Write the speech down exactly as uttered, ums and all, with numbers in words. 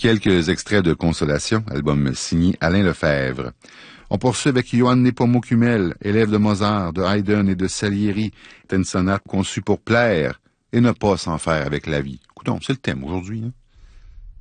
Quelques extraits de Consolation, album signé Alain Lefebvre. On poursuit avec Johann Nepomuk Hummel, élève de Mozart, de Haydn et de Salieri. C'est une sonate conçue pour plaire et ne pas s'en faire avec la vie. Écoutons, c'est le thème aujourd'hui, hein?